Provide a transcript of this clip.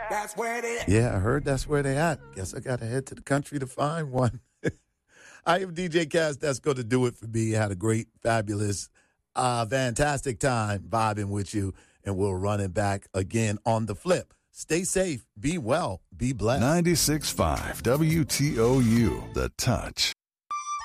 That's where they at. Yeah, I heard that's where they at. Guess I got to head to the country to find one. I am DJ Kaz. That's going to do it for me. Had a great, fabulous, fantastic time vibing with you, and we'll run it back again on the flip. Stay safe, be well, be blessed. 96.5 WTOU, The Touch.